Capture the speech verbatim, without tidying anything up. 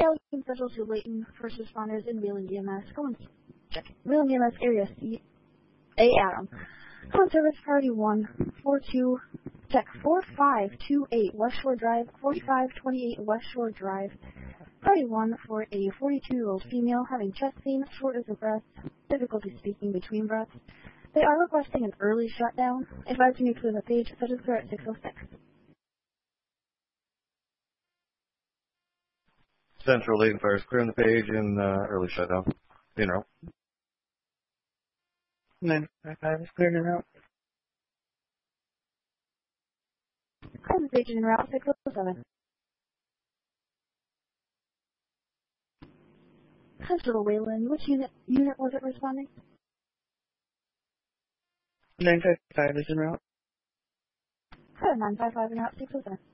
Alien Special to Layton, first responders in Wheeling E M S. Go and check. Wheeling E M S Area C. A Adam. Common Service Party one, four two, check four five two eight West Shore Drive, forty-five twenty-eight West Shore Drive. Party one for a forty-two-year-old female having chest pain, shortness of breath, difficulty speaking between breaths. They are requesting an early shutdown. Advise you to clear the page, such as clear at six oh six. Central Layton Fire is clearing the page and uh, early shutdown. In route. nine five five is cleared en route. Clear the page en route six oh seven. Central Wayland, which unit unit was it responding? nine five five is en route. Clear nine five five en route six oh seven.